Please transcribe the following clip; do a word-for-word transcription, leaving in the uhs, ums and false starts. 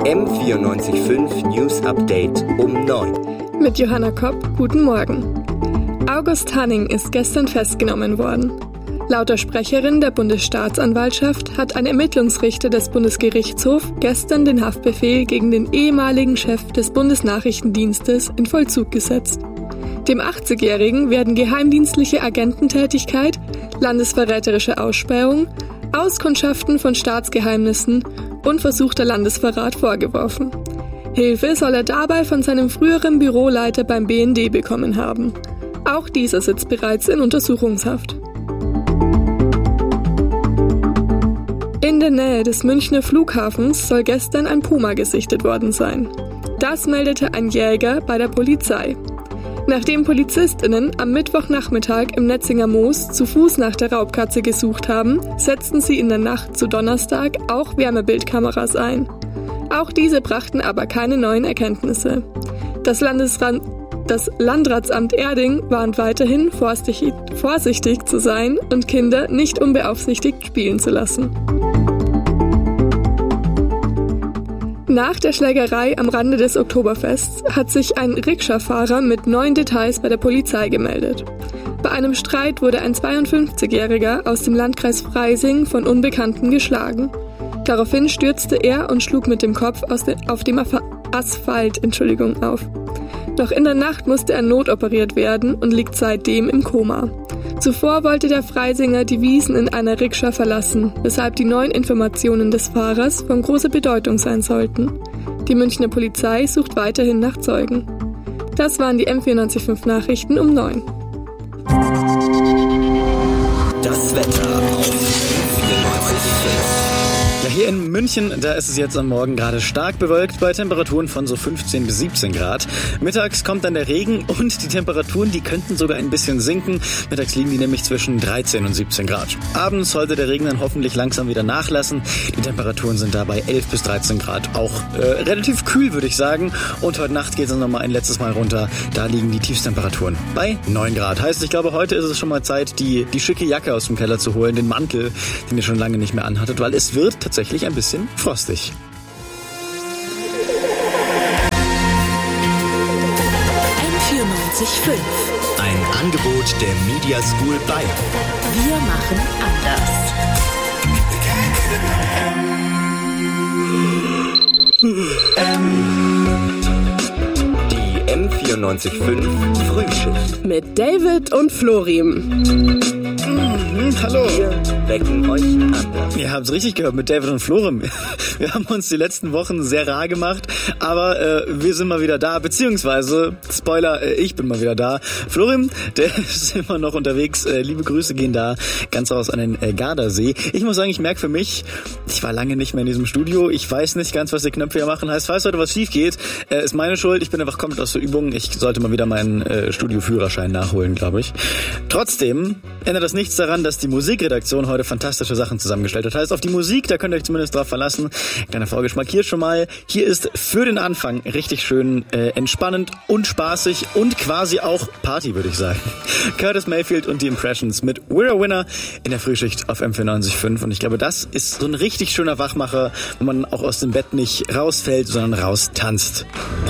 M vierundneunzig Komma fünf News Update um neun. Mit Johanna Kopp, guten Morgen. August Hanning ist gestern festgenommen worden. Laut der Sprecherin der Bundesstaatsanwaltschaft hat ein Ermittlungsrichter des Bundesgerichtshofs gestern den Haftbefehl gegen den ehemaligen Chef des Bundesnachrichtendienstes in Vollzug gesetzt. Dem achtzigjährigen werden geheimdienstliche Agententätigkeit, landesverräterische Ausspähung, Auskundschaften von Staatsgeheimnissen und versuchter Landesverrat vorgeworfen. Hilfe soll er dabei von seinem früheren Büroleiter beim B N D bekommen haben. Auch dieser sitzt bereits in Untersuchungshaft. In der Nähe des Münchner Flughafens soll gestern ein Puma gesichtet worden sein. Das meldete ein Jäger bei der Polizei. Nachdem PolizistInnen am Mittwochnachmittag im Netzinger Moos zu Fuß nach der Raubkatze gesucht haben, setzten sie in der Nacht zu Donnerstag auch Wärmebildkameras ein. Auch diese brachten aber keine neuen Erkenntnisse. Das, Landesra- das Landratsamt Erding warnt weiterhin, vorsichtig, vorsichtig zu sein und Kinder nicht unbeaufsichtigt spielen zu lassen. Nach der Schlägerei am Rande des Oktoberfests hat sich ein Rikscha-Fahrer mit neuen Details bei der Polizei gemeldet. Bei einem Streit wurde ein zweiundfünfzigjähriger aus dem Landkreis Freising von Unbekannten geschlagen. Daraufhin stürzte er und schlug mit dem Kopf aus de- auf dem Af- Asphalt Entschuldigung, auf. Noch in der Nacht musste er notoperiert werden und liegt seitdem im Koma. Zuvor wollte der Freisinger die Wiesn in einer Rikscha verlassen, weshalb die neuen Informationen des Fahrers von großer Bedeutung sein sollten. Die Münchner Polizei sucht weiterhin nach Zeugen. Das waren die M vierundneunzig Komma fünf Nachrichten um neun. Das Wetter auf M vierundneunzig Komma fünf. Ja, hier in München, da ist es jetzt am Morgen gerade stark bewölkt bei Temperaturen von so fünfzehn bis siebzehn Grad. Mittags kommt dann der Regen und die Temperaturen, die könnten sogar ein bisschen sinken. Mittags liegen die nämlich zwischen dreizehn und siebzehn Grad. Abends sollte der Regen dann hoffentlich langsam wieder nachlassen. Die Temperaturen sind dabei elf bis dreizehn Grad. Auch äh, relativ kühl, würde ich sagen. Und heute Nacht geht es dann nochmal ein letztes Mal runter. Da liegen die Tiefstemperaturen bei neun Grad. Heißt, ich glaube, heute ist es schon mal Zeit, die, die schicke Jacke aus dem Keller zu holen, den Mantel, den ihr schon lange nicht mehr anhattet, weil es wird tatsächlich ein bisschen frostig. M vierundneunzig Komma fünf. Ein Angebot der Media School Bayern. Wir machen anders. Die M vierundneunzig Komma fünf Frühschicht. Mit David und Florim. Mhm, hallo. Wir wecken euch anders. Ihr habt's richtig gehört mit David und Florim. Wir haben uns die letzten Wochen sehr rar gemacht, aber äh, wir sind mal wieder da, beziehungsweise, Spoiler, äh, ich bin mal wieder da. Florim, der ist immer noch unterwegs. Äh, liebe Grüße gehen da ganz raus an den äh, Gardasee. Ich muss sagen, ich merke für mich, ich war lange nicht mehr in diesem Studio. Ich weiß nicht ganz, was die Knöpfe hier machen. Heißt, falls heute was schief geht, äh, ist meine Schuld. Ich bin einfach komplett aus der Übung. Ich sollte mal wieder meinen äh, Studioführerschein nachholen, glaube ich. Trotzdem ändert das nichts daran, dass die Musikredaktion heute fantastische Sachen zusammengestellt hat. Heißt, auf die Musik, da könnt ihr euch zumindest drauf verlassen. Kleiner Vorgeschmack hier schon mal. Hier ist für den Anfang richtig schön äh, entspannend und spaßig und quasi auch Party, würde ich sagen. Curtis Mayfield und die Impressions mit We're a Winner in der Frühschicht auf M vierundneunzig Komma fünf. Und ich glaube, das ist so ein richtig schöner Wachmacher, wo man auch aus dem Bett nicht rausfällt, sondern raustanzt.